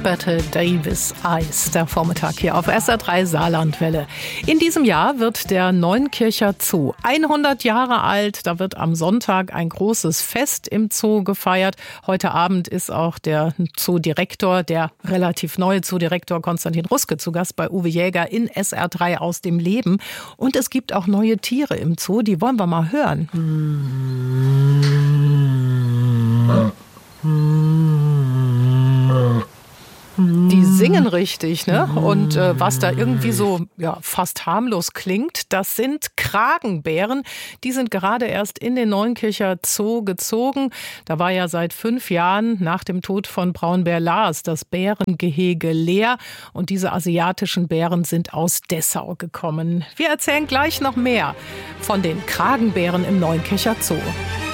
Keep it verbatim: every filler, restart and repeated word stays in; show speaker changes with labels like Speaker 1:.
Speaker 1: Bette Davis Eyes, der Vormittag hier auf S R drei Saarlandwelle. In diesem Jahr wird der Neunkircher Zoo hundert Jahre alt. Da wird am Sonntag ein großes Fest im Zoo gefeiert. Heute Abend ist auch der Zoodirektor, der relativ neue Zoodirektor Konstantin Ruske zu Gast bei Uwe Jäger in S R drei aus dem Leben. Und es gibt auch neue Tiere im Zoo, die wollen wir mal hören. Die singen richtig, ne? Und äh, was da irgendwie so ja, fast harmlos klingt, das sind Kragenbären. Die sind gerade erst in den Neunkircher Zoo gezogen. Da war ja seit fünf Jahren nach dem Tod von Braunbär Lars das Bärengehege leer. Und diese asiatischen Bären sind aus Dessau gekommen. Wir erzählen gleich noch mehr von den Kragenbären im Neunkircher Zoo.